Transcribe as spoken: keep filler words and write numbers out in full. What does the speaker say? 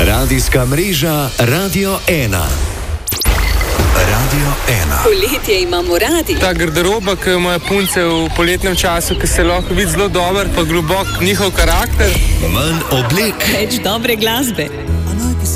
Radijska mreža Radio ena. Radio ena. Poletje imamo radi. Ta garderoba, ki jo imajo punce v poletnem času, ki se lahko vidi zelo dober, pa globok njihov karakter. Manj oblek. Več dobre glasbe.